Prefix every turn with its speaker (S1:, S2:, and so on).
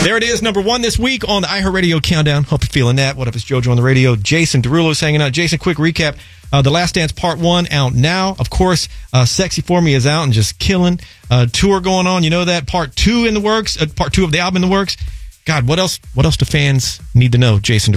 S1: There it is, number one this week on the iHeartRadio Countdown. Hope you're feeling that. What up, it's JoJo on the radio. Jason Derulo's hanging out. Jason, quick recap. The Last Dance Part 1 out now. Of course, Sexy For Me is out and just killing. Tour going on. You know that. Part 2 in the works. Part 2 of the album in the works. God, what else do fans need to know, Jason